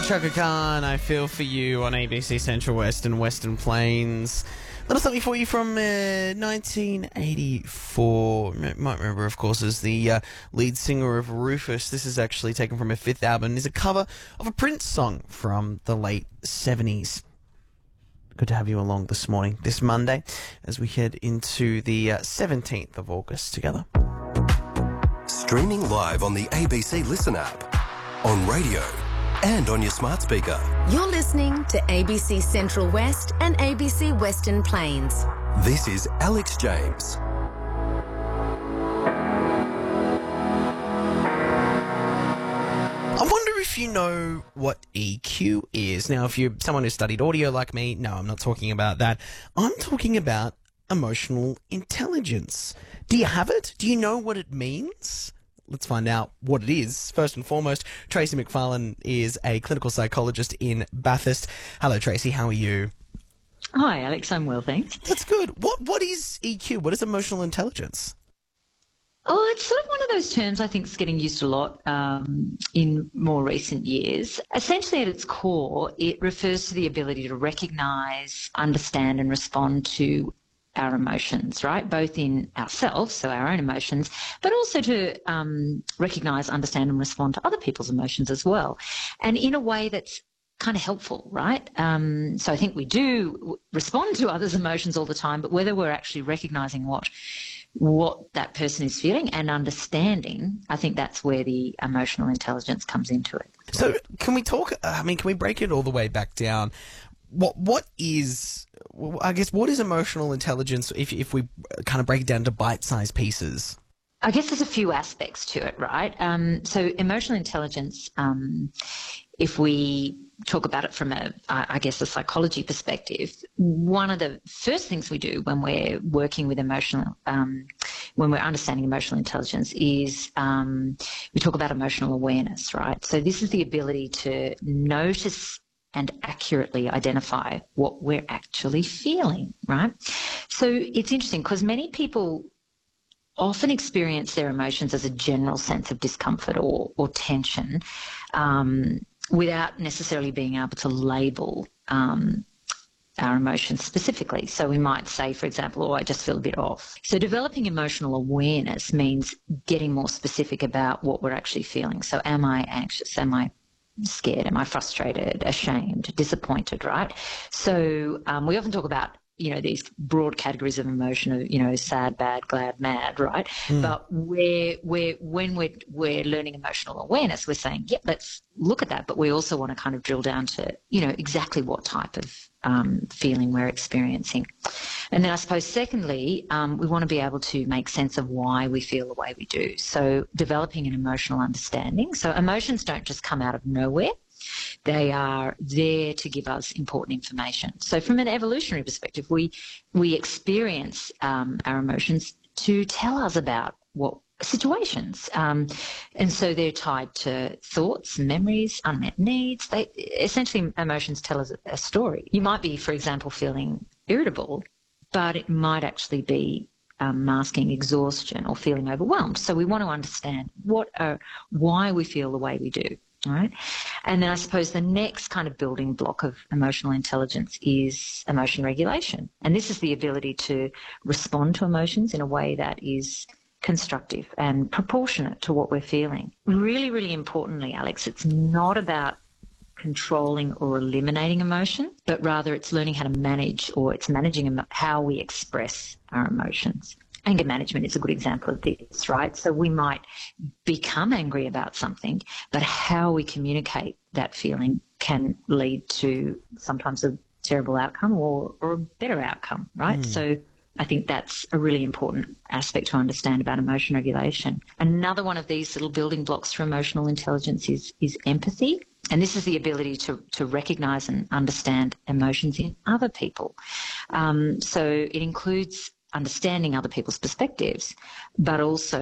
Chaka Khan, I Feel For You on ABC Central West and Western Plains. Little something for you from 1984. You might remember, of course, as the lead singer of Rufus. This is actually taken from her fifth album and is a cover of a Prince song from the late 70s. Good to have you along this morning, this Monday, as we head into the 17th of August together. Streaming live on the ABC Listen app, on radio and on your smart speaker. You're listening to ABC Central West and ABC Western Plains. This is Alex James. I wonder if you know what EQ is. Now, if you're someone who studied audio like me, no, I'm not talking about that. I'm talking about emotional intelligence. Do you have it? Do you know what it means? Let's find out what it is. First and foremost, Tracy McFarlane is a clinical psychologist in Bathurst. Hello, Tracy. How are you? Hi, Alex. I'm well, thanks. That's good. What is EQ? What is emotional intelligence? Oh, it's sort of one of those terms I think is getting used a lot in more recent years. Essentially, at its core, it refers to the ability to recognise, understand and respond to our emotions, right? Both in ourselves, so our own emotions, but also to recognise, understand and respond to other people's emotions as well. And in a way that's kind of helpful, right? So I think we do respond to others' emotions all the time, but whether we're actually recognising what that person is feeling and understanding, I think that's where the emotional intelligence comes into it. So can we talk, can we break it all the way back down? What is emotional intelligence if we kind of break it down to bite-sized pieces? I guess there's a few aspects to it, right? So emotional intelligence, if we talk about it from a psychology perspective, one of the first things we do when we're working with when we're understanding emotional intelligence is we talk about emotional awareness, right? So this is the ability to notice and accurately identify what we're actually feeling, right? So it's interesting because many people often experience their emotions as a general sense of discomfort or tension without necessarily being able to label our emotions specifically. So we might say, for example, I just feel a bit off. So developing emotional awareness means getting more specific about what we're actually feeling. So am I anxious? Am I scared? Am I frustrated, ashamed, disappointed, right? So we often talk about, these broad categories of emotion of, sad, bad, glad, mad, right? But when we're learning emotional awareness, we're saying, let's look at that. But we also want to kind of drill down to, exactly what type of feeling we're experiencing. And then I suppose secondly, we want to be able to make sense of why we feel the way we do. So developing an emotional understanding. So emotions don't just come out of nowhere. They are there to give us important information. So from an evolutionary perspective, we experience our emotions to tell us about what situations. And so they're tied to thoughts, memories, unmet needs. Essentially, emotions tell us a story. You might be, for example, feeling irritable, but it might actually be masking exhaustion or feeling overwhelmed. So we want to understand why we feel the way we do. All right. And then I suppose the next kind of building block of emotional intelligence is emotion regulation. And this is the ability to respond to emotions in a way that is constructive and proportionate to what we're feeling. Really, really importantly, Alex, it's not about controlling or eliminating emotion, but rather it's learning how to manage, or it's managing how we express our emotions. Anger management is a good example of this, right? So we might become angry about something, but how we communicate that feeling can lead to sometimes a terrible outcome or a better outcome, right? So I think that's a really important aspect to understand about emotion regulation. Another one of these little building blocks for emotional intelligence is empathy. And this is the ability to recognise and understand emotions in other people. So it includes understanding other people's perspectives, but also